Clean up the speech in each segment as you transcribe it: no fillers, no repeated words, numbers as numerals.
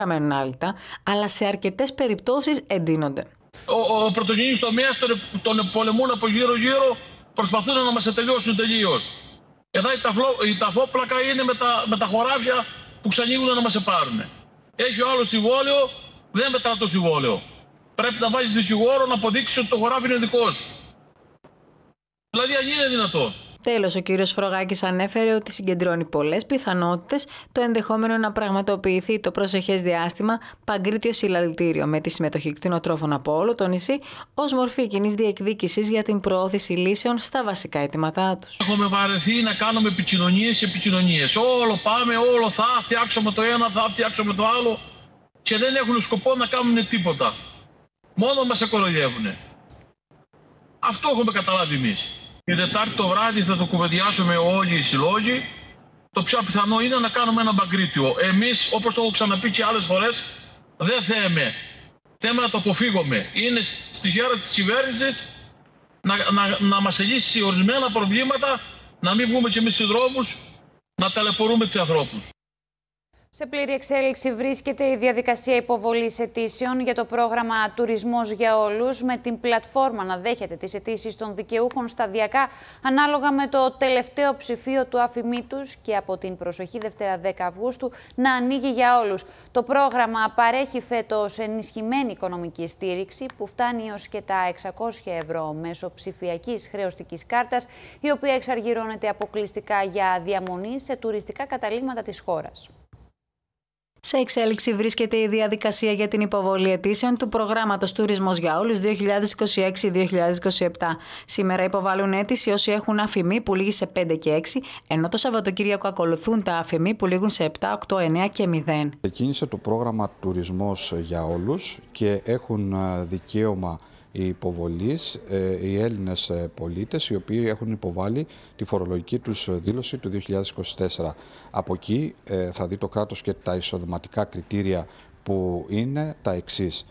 παραμένουν άλυτα, αλλά σε αρκετές περιπτώσεις εντείνονται. Ο πρωτογενής τομέας τον πολεμούν από γύρω-γύρω, προσπαθούν να μας τελειώσουν τελείως. Εδώ η ταφόπλακα είναι με τα χωράφια που ξανοίγουν να μας πάρουν. Έχει ο άλλος συμβόλαιο, δεν μετρά το συμβόλαιο. Πρέπει να βάζεις δικηγόρο να αποδείξει ότι το χωράφι είναι δικό σου. Δηλαδή, αν είναι δυνατό. Τέλος, ο κύριος Φρογάκης ανέφερε ότι συγκεντρώνει πολλές πιθανότητες το ενδεχόμενο να πραγματοποιηθεί το προσεχές διάστημα παγκρίτιο συλλαλητήριο με τη συμμετοχή κτηνοτρόφων από όλο το νησί ως μορφή κοινής διεκδίκησης για την προώθηση λύσεων στα βασικά αιτήματά τους. Έχουμε βαρεθεί να κάνουμε επικοινωνίες. Όλο πάμε, όλο θα φτιάξουμε το ένα, θα φτιάξουμε το άλλο και δεν έχουν σκοπό να κάνουν τίποτα. Μόνο μας κοροϊδεύουν. Αυτό έχουμε καταλάβει εμείς. Την Τετάρτη το βράδυ θα το κουβεντιάσουμε όλοι οι συλλόγοι. Το πιο πιθανό είναι να κάνουμε ένα μπαγκρίτιο. Εμείς, όπως το έχω ξαναπεί και άλλες φορές, δεν θέμε. Θέμε να το αποφύγουμε. Είναι στη χέρα της κυβέρνησης να μας λύσει ορισμένα προβλήματα, να μην βγούμε και εμείς στους δρόμους, να ταλαιπωρούμε τους ανθρώπους. Σε πλήρη εξέλιξη βρίσκεται η διαδικασία υποβολής αιτήσεων για το πρόγραμμα Τουρισμός για Όλους, με την πλατφόρμα να δέχεται τις αιτήσεις των δικαιούχων σταδιακά ανάλογα με το τελευταίο ψηφίο του αφημί τους και από την προσοχή Δευτέρα 10 Αυγούστου να ανοίγει για όλους. Το πρόγραμμα παρέχει φέτος ενισχυμένη οικονομική στήριξη που φτάνει έως και τα 600 ευρώ μέσω ψηφιακής χρεωστικής κάρτας, η οποία εξαργυρώνεται αποκλειστικά για διαμονή σε τουριστικά καταλύγματα της χώρας. Σε εξέλιξη βρίσκεται η διαδικασία για την υποβολή αιτήσεων του προγράμματος Τουρισμός για Όλους 2026-2027. Σήμερα υποβάλλουν αίτηση όσοι έχουν αφημί που λήγει σε 5 και 6, ενώ το Σαββατοκύριακο ακολουθούν τα αφημί που λήγουν σε 7, 8, 9 και 0. Ξεκίνησε το πρόγραμμα Τουρισμός για Όλους και έχουν δικαίωμα υποβολής οι Έλληνες πολίτες οι οποίοι έχουν υποβάλει τη φορολογική τους δήλωση του 2024. Από εκεί θα δει το κράτος και τα εισοδηματικά κριτήρια που είναι τα εξής.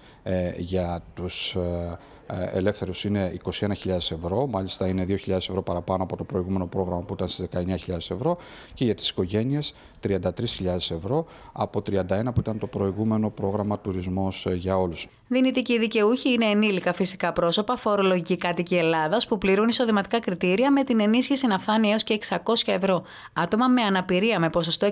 Για τους ελεύθερους είναι 21.000 ευρώ, μάλιστα είναι 2.000 ευρώ παραπάνω από το προηγούμενο πρόγραμμα που ήταν στις 19.000 ευρώ, και για τις οικογένειες 33.000 ευρώ από 31 που ήταν το προηγούμενο πρόγραμμα Τουρισμός για Όλους. Δυνητικοί δικαιούχοι είναι ενήλικα φυσικά πρόσωπα, φορολογικοί κάτοικοι Ελλάδας που πληρούν εισοδηματικά κριτήρια με την ενίσχυση να φτάνει έως και 600 ευρώ. Άτομα με αναπηρία με ποσοστό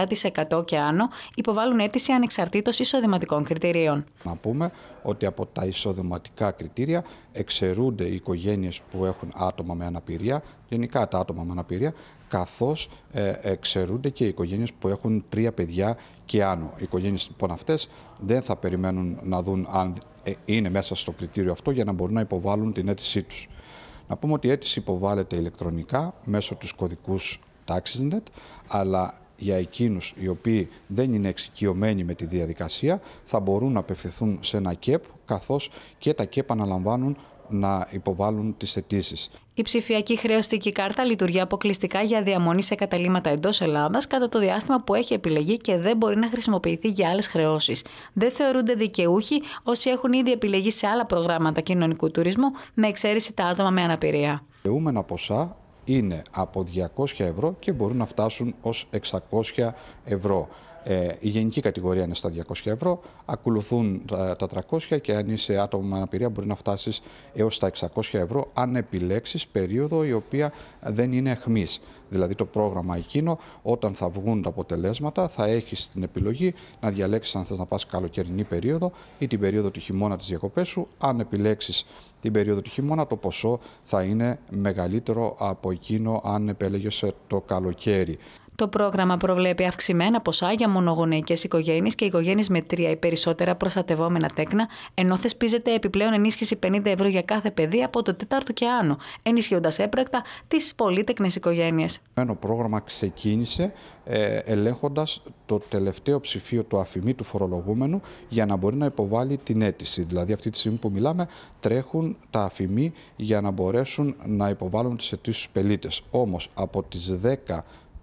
67% και άνω υποβάλλουν αίτηση ανεξαρτήτως εισοδηματικών κριτηρίων. Να πούμε ότι από τα εισοδηματικά κριτήρια εξαιρούνται οι οικογένειες που έχουν άτομα με αναπηρία, γενικά τα άτομα με αναπηρία, καθώς εξαιρούνται και οι οικογένειες που έχουν 3 παιδιά και άνω. Οι οικογένειες λοιπόν αυτές δεν θα περιμένουν να δουν αν είναι μέσα στο κριτήριο αυτό για να μπορούν να υποβάλουν την αίτησή τους. Να πούμε ότι η αίτηση υποβάλλεται ηλεκτρονικά μέσω τους κωδικούς TaxisNet, αλλά για εκείνους οι οποίοι δεν είναι εξοικειωμένοι με τη διαδικασία θα μπορούν να απευθυνθούν σε ένα ΚΕΠ, καθώς και τα ΚΕΠ αναλαμβάνουν να υποβάλουν τις αιτήσεις. Η ψηφιακή χρεωστική κάρτα λειτουργεί αποκλειστικά για διαμονή σε καταλύγματα εντός Ελλάδας κατά το διάστημα που έχει επιλεγεί και δεν μπορεί να χρησιμοποιηθεί για άλλες χρεώσεις. Δεν θεωρούνται δικαιούχοι όσοι έχουν ήδη επιλεγεί σε άλλα προγράμματα κοινωνικού τουρισμού, με εξαίρεση τα άτομα με αναπηρία. Δικαιούμενα ποσά είναι από 200 ευρώ και μπορούν να φτάσουν ως 600 ευρώ. Η γενική κατηγορία είναι στα 200 ευρώ, ακολουθούν τα 300 και αν είσαι άτομο με αναπηρία μπορεί να φτάσεις έως τα 600 ευρώ αν επιλέξεις περίοδο η οποία δεν είναι αιχμής. Δηλαδή το πρόγραμμα εκείνο, όταν θα βγουν τα αποτελέσματα, θα έχεις την επιλογή να διαλέξεις αν θες να πας καλοκαιρινή περίοδο ή την περίοδο του χειμώνα της διακοπές σου. Αν επιλέξεις την περίοδο του χειμώνα, το ποσό θα είναι μεγαλύτερο από εκείνο αν επέλεγες το καλοκαίρι. Το πρόγραμμα προβλέπει αυξημένα ποσά για μονογονεϊκές οικογένειες και οικογένειες με 3 ή περισσότερα προστατευόμενα τέκνα, ενώ θεσπίζεται επιπλέον ενίσχυση 50 ευρώ για κάθε παιδί από το 4ο και άνω, ενισχύοντας έπρακτα τις πολύτεκνες οικογένειες. Το πρόγραμμα ξεκίνησε ελέγχοντας το τελευταίο ψηφίο του αφημί του φορολογούμενου για να μπορεί να υποβάλει την αίτηση. Δηλαδή αυτή τη στιγμή που μιλάμε τρέχουν τα αφημί για να μπορέσουν να υποβάλουν τις αιτήσεις στους πελίτες. Όμως από τις 10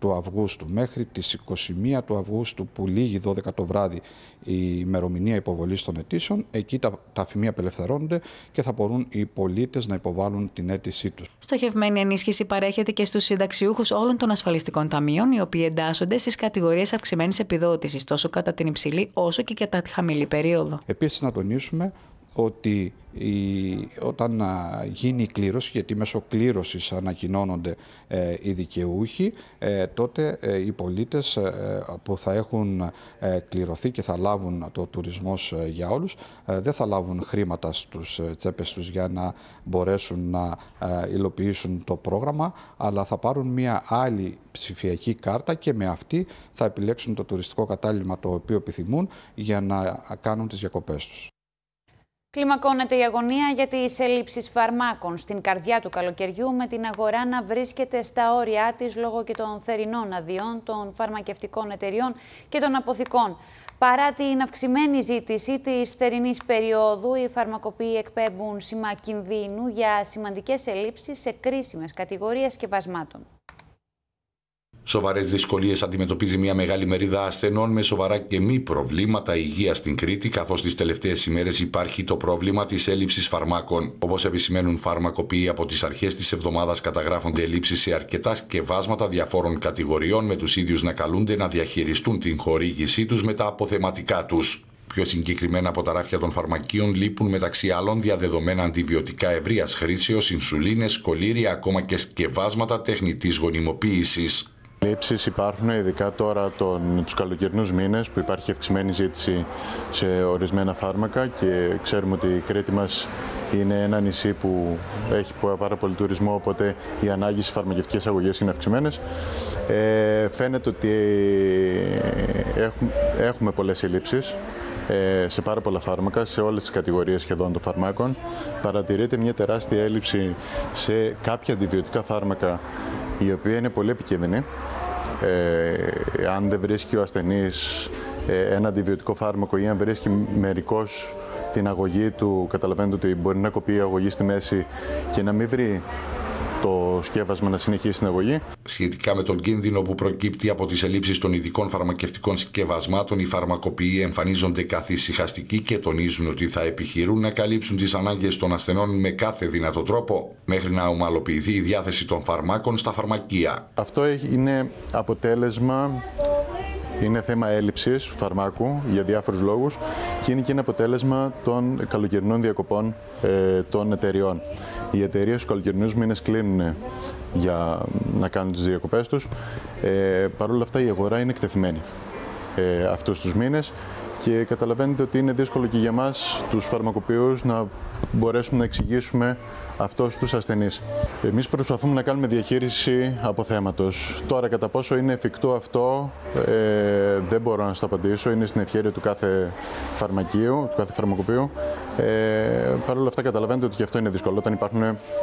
του Αυγούστου μέχρι τις 21 του Αυγούστου που λήγει 12 το βράδυ η ημερομηνία υποβολής των αιτήσεων, εκεί τα αφημεία απελευθερώνονται και θα μπορούν οι πολίτες να υποβάλουν την αίτησή τους. Στοχευμένη ενίσχυση παρέχεται και στους συνταξιούχους όλων των ασφαλιστικών ταμείων, οι οποίοι εντάσσονται στις κατηγορίες αυξημένης επιδότησης, τόσο κατά την υψηλή όσο και κατά τη χαμηλή περίοδο. Επίσης, να τονίσουμε ότι όταν γίνει η κλήρωση, γιατί μέσω κλήρωσης ανακοινώνονται οι δικαιούχοι, τότε οι πολίτες που θα έχουν κληρωθεί και θα λάβουν το τουρισμός για όλους, δεν θα λάβουν χρήματα στους τσέπες τους για να μπορέσουν να υλοποιήσουν το πρόγραμμα, αλλά θα πάρουν μια άλλη ψηφιακή κάρτα και με αυτή θα επιλέξουν το τουριστικό κατάλημα το οποίο επιθυμούν για να κάνουν τις διακοπές τους. Κλιμακώνεται η αγωνία για τις έλλειψεις φαρμάκων στην καρδιά του καλοκαιριού, με την αγορά να βρίσκεται στα όρια της λόγω και των θερινών αδειών των φαρμακευτικών εταιριών και των αποθηκών. Παρά την αυξημένη ζήτηση της θερινής περίοδου, οι φαρμακοποιοί εκπέμπουν σήμα κινδύνου για σημαντικές ελλείψεις σε κρίσιμες κατηγορίες σκευασμάτων. Σοβαρές δυσκολίες αντιμετωπίζει μια μεγάλη μερίδα ασθενών με σοβαρά και μη προβλήματα υγείας στην Κρήτη, καθώς τις τελευταίες ημέρες υπάρχει το πρόβλημα της έλλειψης φαρμάκων. Όπως επισημαίνουν φαρμακοποιοί, από τις αρχές της εβδομάδας καταγράφονται ελλείψεις σε αρκετά σκευάσματα διαφόρων κατηγοριών, με τους ίδιους να καλούνται να διαχειριστούν την χορήγησή τους με τα αποθεματικά τους. Πιο συγκεκριμένα, από τα ράφια των φαρμακείων λείπουν μεταξύ άλλων διαδεδομένα αντιβιωτικά ευρείας χρήσεως, ινσουλίνες, κολλήρια, ακόμα και σκευάσματα τεχνητής γονιμοποίησης. Λήψεις υπάρχουν ειδικά τώρα τους καλοκαιρινούς μήνες που υπάρχει αυξημένη ζήτηση σε ορισμένα φάρμακα και ξέρουμε ότι η Κρήτη μας είναι ένα νησί που έχει πάρα πολύ τουρισμό, οπότε οι ανάγκες φαρμακευτικές αγωγές είναι αυξημένες. Φαίνεται ότι έχουμε πολλές ελλείψεις σε πάρα πολλά φάρμακα, σε όλες τις κατηγορίες σχεδόν των φαρμάκων. Παρατηρείται μια τεράστια έλλειψη σε κάποια αντιβιωτικά φάρμακα, η οποία είναι πολύ επικίνδυνη. Αν δεν βρίσκει ο ασθενής ένα αντιβιωτικό φάρμακο ή αν βρίσκει μερικώς την αγωγή του, καταλαβαίνετε ότι μπορεί να κοπεί η αγωγή στη μέση και να μην βρει το σκεύασμα να συνεχίσει την αγωγή. Σχετικά με τον κίνδυνο που προκύπτει από τις ελλείψεις των ειδικών φαρμακευτικών σκευασμάτων, οι φαρμακοποιοί εμφανίζονται καθησυχαστικοί και τονίζουν ότι θα επιχειρούν να καλύψουν τις ανάγκες των ασθενών με κάθε δυνατό τρόπο, μέχρι να ομαλοποιηθεί η διάθεση των φαρμάκων στα φαρμακεία. Αυτό είναι αποτέλεσμα. Είναι θέμα έλλειψης φαρμάκου για διάφορους λόγους και είναι και ένα αποτέλεσμα των καλοκαιρινών διακοπών των εταιριών. Οι εταιρείες στους καλοκαιρινούς μήνες κλείνουν για να κάνουν τις διακοπές τους. Παρ' όλα αυτά η αγορά είναι εκτεθειμένη αυτούς τους μήνες και καταλαβαίνετε ότι είναι δύσκολο και για μας τους φαρμακοποιούς να μπορέσουμε να εξηγήσουμε αυτό στους ασθενείς. Εμείς προσπαθούμε να κάνουμε διαχείριση αποθέματος. Τώρα, κατά πόσο είναι εφικτό αυτό, δεν μπορώ να σας το απαντήσω. Είναι στην ευχέρεια του κάθε φαρμακείου, του κάθε φαρμακοποιού. Παρ' όλα αυτά, καταλαβαίνετε ότι και αυτό είναι δύσκολο όταν υπάρχουν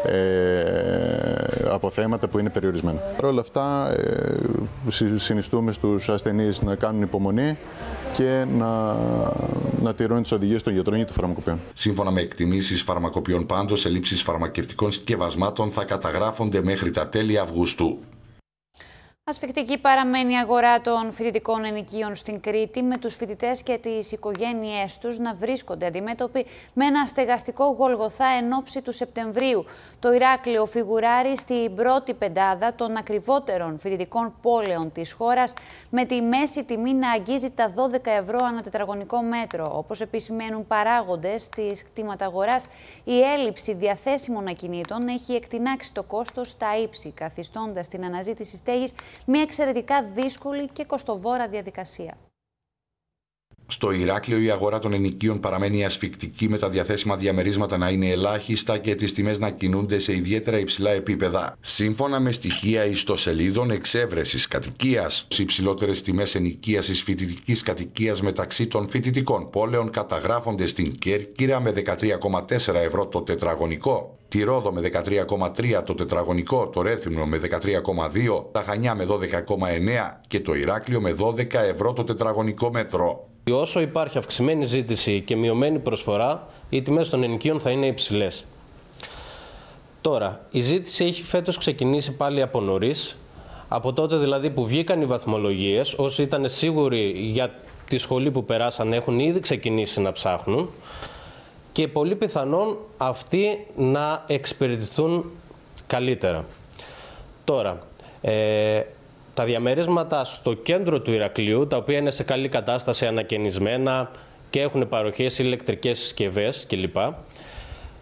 αποθέματα που είναι περιορισμένα. Παρ' όλα αυτά, συνιστούμε στους ασθενείς να κάνουν υπομονή και να τηρούν τις οδηγίες των γιατρών ή των φαρμακοποιών. Σύμφωνα με εκτιμήσεις φαρμακοποιών, πάντως, ελλείψεις φαρμακευτικών σκευασμάτων θα καταγράφονται μέχρι τα τέλη Αυγούστου. Ασφικτική παραμένει η αγορά των φοιτητικών ενοικίων στην Κρήτη, με τους φοιτητές και τις οικογένειές τους να βρίσκονται αντιμέτωποι με ένα στεγαστικό γολγοθά εν ώψη του Σεπτεμβρίου. Το Ηράκλειο φιγουράρει στην πρώτη πεντάδα των ακριβότερων φοιτητικών πόλεων της χώρας, με τη μέση τιμή να αγγίζει τα 12 ευρώ ανά τετραγωνικό μέτρο. Όπως επισημαίνουν παράγοντες της κτηματαγοράς, η έλλειψη διαθέσιμων ακινήτων έχει εκτινάξει το κόστος στα ύψη, καθιστώντας την αναζήτηση στέγης μια εξαιρετικά δύσκολη και κοστοβόρα διαδικασία. Στο Ηράκλειο η αγορά των ενοικίων παραμένει ασφικτική, με τα διαθέσιμα διαμερίσματα να είναι ελάχιστα και τις τιμές να κινούνται σε ιδιαίτερα υψηλά επίπεδα. Σύμφωνα με στοιχεία ιστοσελίδων εξέβρεσης κατοικίας, οι υψηλότερες τιμές ενοικίασης φοιτητικής κατοικίας μεταξύ των φοιτητικών πόλεων καταγράφονται στην Κέρκυρα με 13,4 ευρώ το τετραγωνικό, τη Ρόδο με 13,3 το τετραγωνικό, το Ρέθυμνο με 13,2, τα Χανιά με 12,9 και το Ηράκλειο με 12 ευρώ το τετραγωνικό μέτρο. Όσο υπάρχει αυξημένη ζήτηση και μειωμένη προσφορά, οι τιμές των ενοικίων θα είναι υψηλές. Τώρα, η ζήτηση έχει φέτος ξεκινήσει πάλι από νωρίς, Από τότε δηλαδή που βγήκαν οι βαθμολογίες, όσοι ήταν σίγουροι για τη σχολή που περάσαν έχουν ήδη ξεκινήσει να ψάχνουν και πολύ πιθανόν αυτοί να εξυπηρετηθούν καλύτερα. Τώρα, τα διαμερίσματα στο κέντρο του Ηρακλείου, τα οποία είναι σε καλή κατάσταση, ανακαινισμένα και έχουν παροχές ηλεκτρικές συσκευές κλπ.